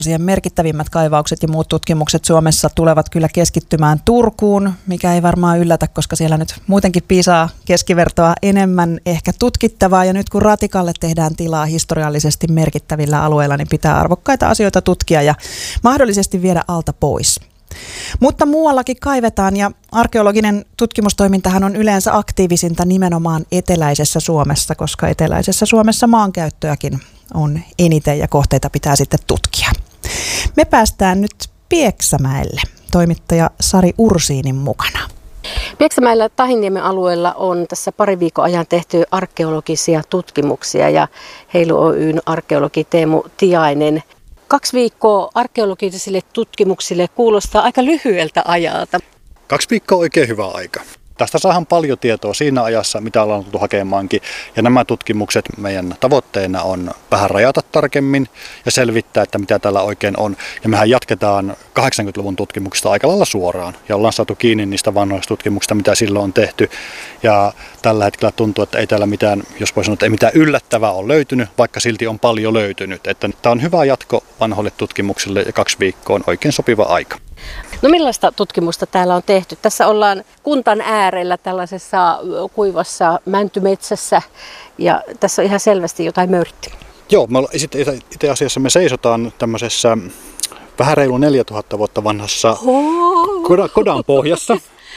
Merkittävimmät kaivaukset ja muut tutkimukset Suomessa tulevat kyllä keskittymään Turkuun, mikä ei varmaan yllätä, koska siellä nyt muutenkin piisaa keskivertoa enemmän ehkä tutkittavaa. Ja nyt kun ratikalle tehdään tilaa historiallisesti merkittävillä alueilla, niin pitää arvokkaita asioita tutkia ja mahdollisesti viedä alta pois. Mutta muuallakin kaivetaan ja arkeologinen tutkimustoimintahan on yleensä aktiivisinta nimenomaan eteläisessä Suomessa, koska eteläisessä Suomessa maankäyttöäkin on eniten ja kohteita pitää sitten tutkia. Me päästään nyt Pieksämäelle, toimittaja Sari Ursiinin mukana. Pieksämäellä Tahinniemen alueella on tässä pari viikon ajan tehty arkeologisia tutkimuksia ja Heilu Oyn arkeologi Teemu Tiainen. 2 viikkoa arkeologisille tutkimuksille kuulostaa aika lyhyeltä ajalta. 2 viikkoa on oikein hyvä aika. Tästä saadaan paljon tietoa siinä ajassa, mitä ollaan tultu hakemaankin. Ja nämä tutkimukset meidän tavoitteena on vähän rajata tarkemmin ja selvittää, että mitä täällä oikein on. Ja mehän jatketaan 80-luvun tutkimuksista aika lailla suoraan. Ja ollaan saatu kiinni niistä vanhoista tutkimuksista, mitä silloin on tehty. Ja tällä hetkellä tuntuu, että ei täällä mitään, jos voi sanoa, että ei mitään yllättävää ole löytynyt, vaikka silti on paljon löytynyt. Että tämä on hyvä jatko vanhoille tutkimuksille ja 2 viikkoa on oikein sopiva aika. No millaista tutkimusta täällä on tehty? Tässä ollaan kuntan äärellä tällaisessa kuivassa mäntymetsässä ja tässä on ihan selvästi jotain möyrittelyä. Joo, itse asiassa me seisotaan tämmöisessä vähän reilu 4000 vuotta vanhassa kodan pohjassa.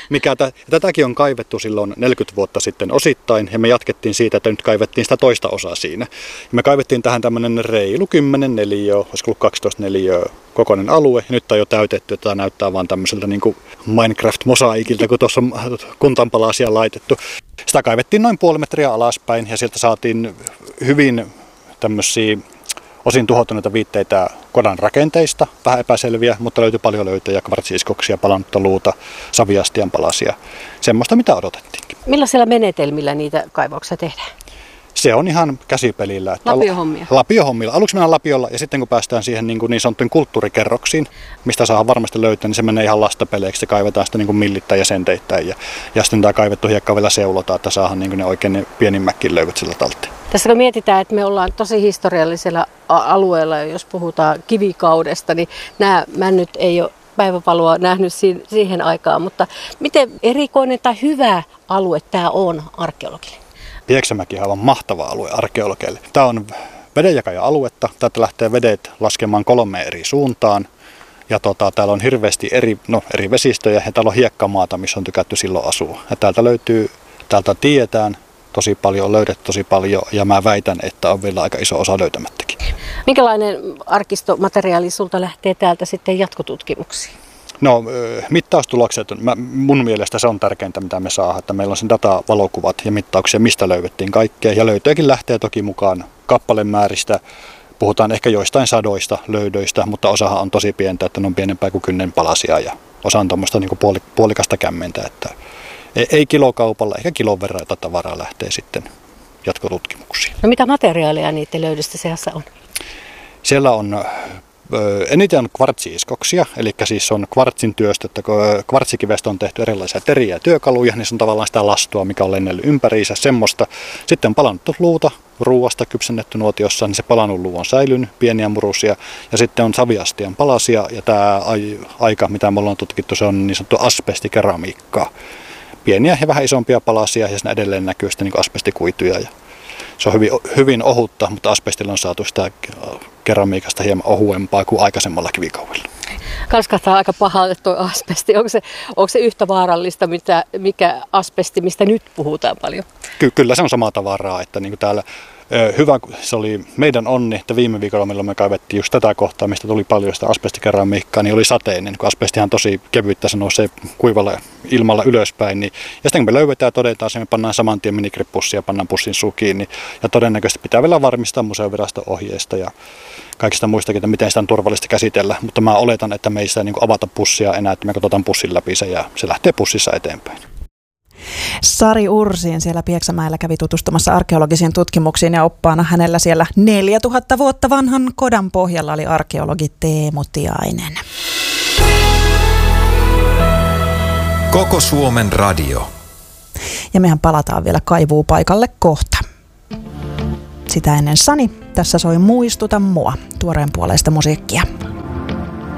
Tätäkin on kaivettu silloin 40 vuotta sitten osittain ja me jatkettiin siitä, että nyt kaivettiin sitä toista osaa siinä. Ja me kaivettiin tähän tämmöinen reilu 10 neliöä, olisiko ollut 12 neliöä kokoinen alue ja nyt on jo täytetty, että tämä näyttää vaan tämmöiseltä niin kuin Minecraft-mosaikilta, kun tuossa on kuntanpalasia laitettu. Sitä kaivettiin noin 0,5 metriä alaspäin ja sieltä saatiin hyvin tämmöisiä osin tuhoutuneita viitteitä kodan rakenteista, vähän epäselviä, mutta löytyi paljon löytöjä, kvartsiiskoksia, palannutta luuta, saviastian palasia, semmoista mitä odotettiinkin. Millaisilla menetelmillä niitä kaivauksia tehdään? Se on ihan käsipelillä. Lapiohommia? Lapiohommilla. Aluksi mennään lapiolla ja sitten kun päästään siihen niin sanottuihin kulttuurikerroksiin, mistä saa varmasti löytää, niin se menee ihan lastapeleiksi. Se kaivetaan sitten niin millittäin ja senteittäin ja sitten tämä kaivettu hiekka vielä seulotaan, että saadaan niin ne oikein ne pienimmätkin löydöt sillä talteen. Tässä kun mietitään, että me ollaan tosi historiallisella alueella, jos puhutaan kivikaudesta, niin nämä männyt ei ole päivävaloa nähnyt siihen aikaan, mutta miten erikoinen tai hyvä alue tämä on arkeologille? Pieksämäki on aivan mahtava alue arkeologeille. Tämä on vedenjakaja-aluetta. Täältä lähtee vedet laskemaan 3 eri suuntaan. Ja täällä on hirveästi eri vesistöjä ja täällä on hiekkamaata, missä on tykätty silloin asua. Ja täältä tiedetään tosi paljon, on löydetty tosi paljon ja mä väitän, että on vielä aika iso osa löytämättäkin. Minkälainen arkistomateriaali sulta lähtee täältä sitten jatkotutkimuksiin? No mittaustulokset, mun mielestä se on tärkeintä mitä me saadaan, että meillä on sen datavalokuvat ja mittauksia, mistä löydettiin kaikkea. Ja löytöjäkin lähtee toki mukaan kappalemääristä, puhutaan ehkä joistain sadoista löydöistä, mutta osahan on tosi pientä, että ne on pienempää kuin kynnen palasia ja osa on tuommoista niin puolikasta kämmentä, että ei kilokaupalla eikä kilon verran jota tavaraa lähtee sitten jatkotutkimuksiin. No mitä materiaalia niiden löydöstä seassa on? Siellä on eniten on kvartsiiskoksia, eli siis on kvartsin työstöt, kvartsikivestä on tehty erilaisia teriä ja työkaluja, niin se on tavallaan sitä lastua, mikä on lennellyt ympäriinsä, semmoista. Sitten on palannut luuta, ruuasta kypsennetty nuotiossa, niin se palannut luu on säilynyt, pieniä murusia, ja sitten on saviastian palasia, ja tämä aika, mitä me ollaan tutkittu, se on niin sanottu asbestikeramiikkaa. Pieniä ja vähän isompia palasia, ja siinä edelleen näkyy sitten niin asbestikuituja. Ja se on hyvin ohutta, mutta asbestilla on saatu sitä keramiikasta hieman ohuempaa kuin aikaisemmalla kivikaudella. Kalskahtaa aika pahalle tuo asbesti. Onko se yhtä vaarallista, mikä asbesti, mistä nyt puhutaan paljon? Kyllä se on samaa tavaraa, että niin kuin täällä hyvä, se oli meidän onni, että viime viikolla milloin me kaivettiin just tätä kohtaa, mistä tuli paljon sitä asbestikeramiikkaa, niin oli sateinen, kun asbestihan tosi kevyttä, se nousee kuivalla ilmalla ylöspäin. Niin, ja sitten kun me löydetään ja todetaan se, me pannaan saman tien minigrip-pussia ja pannaan pussin sukiin, niin, ja todennäköisesti pitää vielä varmistaa museoviraston ohjeista ja kaikista muistakin, että miten sitä on turvallista käsitellä, mutta mä oletan, että me ei sitä niin kuin avata pussia enää, että me katsotaan pussin läpi se ja se lähtee pussissa eteenpäin. Sari Ursiin siellä Pieksämäellä kävi tutustumassa arkeologisiin tutkimuksiin ja oppaana hänellä siellä 4000 vuotta vanhan kodan pohjalla oli arkeologi Teemu Tiainen. Koko Suomen radio. Ja mehän palataan vielä kaivuupaikalle kohta. Sitä ennen Sani, tässä soi Muistuta mua, tuoreen puoleista musiikkia.